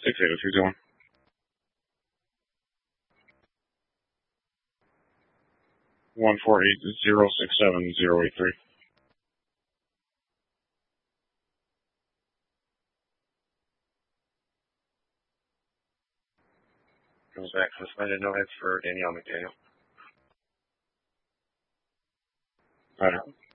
68021. 148067083. Comes back suspended, no hits for Danielle McDaniel. Right.